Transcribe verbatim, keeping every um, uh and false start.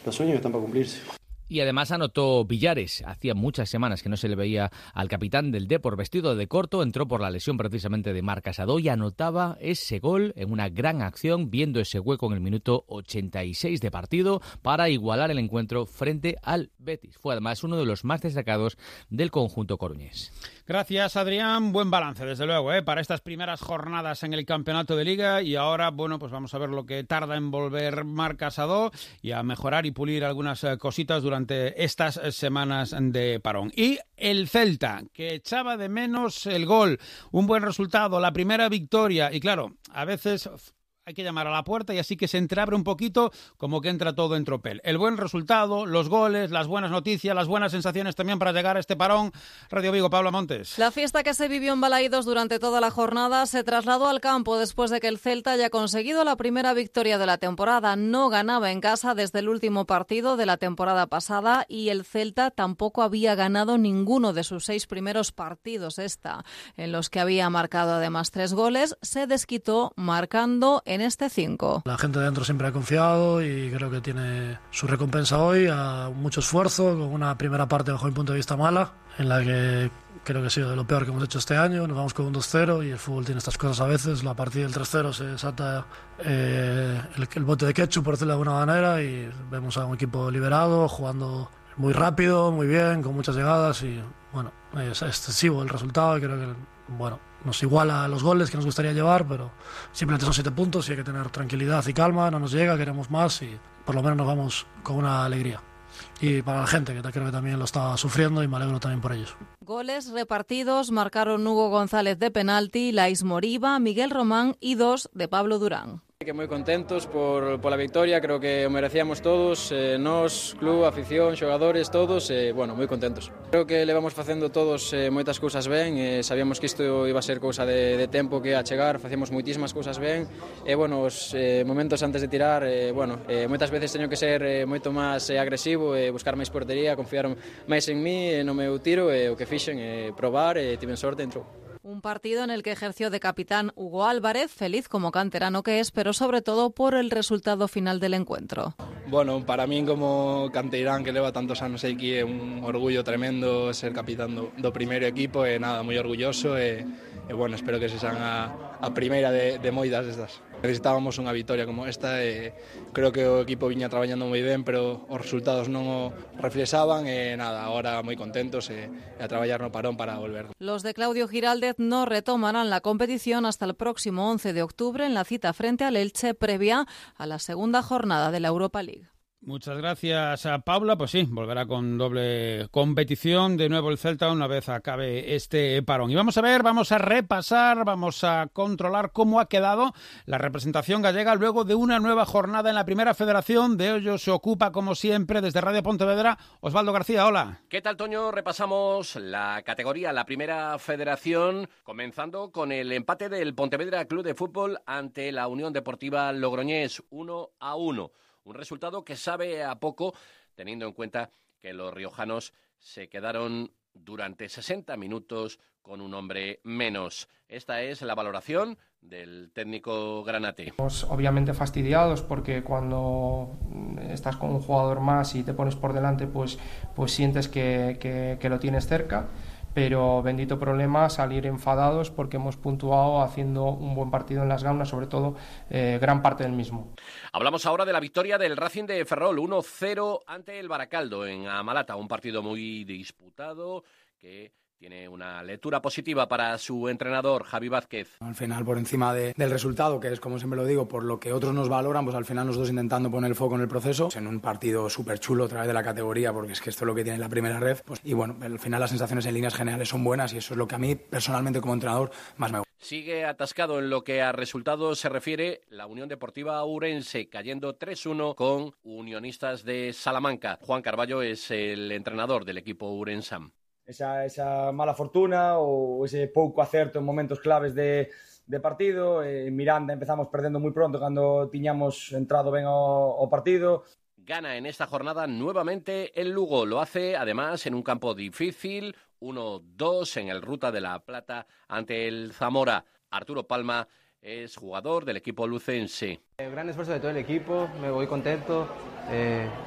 los sueños están para cumplirse. Y además anotó Villares. Hacía muchas semanas que no se le veía al capitán del Depor vestido de corto. Entró por la lesión precisamente de Marc Casado y anotaba ese gol en una gran acción, viendo ese hueco en el minuto ochenta y seis de partido para igualar el encuentro frente al Betis. Fue además uno de los más destacados del conjunto coruñés. Gracias, Adrián. Buen balance, desde luego, ¿eh? para estas primeras jornadas en el campeonato de Liga. Y ahora, bueno, pues vamos a ver lo que tarda en volver Marc Casado y a mejorar y pulir algunas eh, cositas durante estas semanas de parón. Y el Celta, que echaba de menos el gol, un buen resultado, la primera victoria, y claro, a veces hay que llamar a la puerta y así que se entreabre un poquito, como que entra todo en tropel. El buen resultado, los goles, las buenas noticias, las buenas sensaciones también para llegar a este parón. Radio Vigo, Pablo Montes. La fiesta que se vivió en Balaídos durante toda la jornada se trasladó al campo después de que el Celta haya conseguido la primera victoria de la temporada. No ganaba en casa desde el último partido de la temporada pasada y el Celta tampoco había ganado ninguno de sus seis primeros partidos esta, en los que había marcado además tres goles. Se desquitó marcando en este cinco. La gente dentro siempre ha confiado y creo que tiene su recompensa hoy, a mucho esfuerzo, con una primera parte bajo mi punto de vista mala, en la que creo que ha sido de lo peor que hemos hecho este año. Nos vamos con un dos cero y el fútbol tiene estas cosas a veces. La partida del tres cero se salta eh, el, el bote de ketchup, por decirlo de alguna manera, y vemos a un equipo liberado, jugando muy rápido, muy bien, con muchas llegadas y bueno, es excesivo el resultado y creo que bueno, nos iguala a los goles que nos gustaría llevar, pero simplemente son siete puntos y hay que tener tranquilidad y calma, no nos llega, queremos más y por lo menos nos vamos con una alegría. Y para la gente, que creo que también lo está sufriendo y me alegro también por ellos. Goles repartidos marcaron Hugo González de penalti, Lais Moriba, Miguel Román y dos de Pablo Durán. Que muy contentos por, por la victoria, creo que o merecíamos todos, eh, nos, club, afición, xogadores, todos, eh, bueno, moi contentos. Creo que levamos facendo todos eh, moitas cousas ben, eh, sabíamos que isto iba a ser cousa de, de tempo que a chegar, facíamos moitísimas cousas ben, e, bueno, os eh, momentos antes de tirar, eh, bueno, eh, moitas veces teño que ser eh, moito máis eh, agresivo, e eh, buscar máis portería, confiar máis en mí, eh, no meu tiro, e eh, o que fixen, eh, probar, e eh, tiven sorte, entrou. Un partido en el que ejerció de capitán Hugo Álvarez, feliz como canterano que es, pero sobre todo por el resultado final del encuentro. Bueno, para min como canteirán que leva tantos anos aquí é un orgullo tremendo ser capitán do, do primeiro equipo e nada, moi orgulloso e, e bueno, espero que se sean a, a primeira de, de moitas destas. Necesitábamos unha victoria como esta e creo que o equipo viña traballando moi ben, pero os resultados non o reflexaban e nada, agora moi contentos e, e a traballar no parón para volver. Los de Claudio Giraldez no retomarán la competición hasta el próximo once de octubre en la cita frente al Elche previa a la segunda jornada de la Europa League. Muchas gracias a Paula. Pues sí, volverá con doble competición de nuevo el Celta una vez acabe este parón. Y vamos a ver, vamos a repasar, vamos a controlar cómo ha quedado la representación gallega luego de una nueva jornada en la Primera Federación. De ello se ocupa, como siempre, desde Radio Pontevedra, Osvaldo García. Hola. ¿Qué tal, Toño? Repasamos la categoría, la Primera Federación, comenzando con el empate del Pontevedra Club de Fútbol ante la Unión Deportiva Logroñés, uno a uno. Un resultado que sabe a poco, teniendo en cuenta que los riojanos se quedaron durante sesenta minutos con un hombre menos. Esta es la valoración del técnico granate. Obviamente fastidiados porque cuando estás con un jugador más y te pones por delante, pues, pues sientes que, que, que lo tienes cerca. Pero bendito problema salir enfadados porque hemos puntuado haciendo un buen partido en las Gaunas, sobre todo eh, gran parte del mismo. Hablamos ahora de la victoria del Racing de Ferrol, uno cero ante el Baracaldo en Amalata, un partido muy disputado que tiene una lectura positiva para su entrenador, Javi Vázquez. Al final, por encima de, del resultado, que es, como siempre lo digo, por lo que otros nos valoran, pues al final nosotros intentando poner el foco en el proceso, en un partido súper chulo a través de la categoría, porque es que esto es lo que tiene la primera red. Pues, y bueno, al final las sensaciones en líneas generales son buenas y eso es lo que a mí, personalmente como entrenador, más me gusta. Sigue atascado en lo que a resultados se refiere la Unión Deportiva Ourense, cayendo tres uno con Unionistas de Salamanca. Juan Carballo es el entrenador del equipo ourensán. Esa, esa mala fortuna ou ese pouco acerto en momentos claves de, de partido. En Miranda empezamos perdendo moi pronto cando tiñamos entrado ben ao, ao partido. Gana en esta jornada nuevamente el Lugo. Lo hace además en un campo difícil, uno dos en el Ruta de la Plata ante el Zamora. Arturo Palma es jugador del equipo lucense. Eh, gran esfuerzo de todo el equipo, me voy contento. Eh,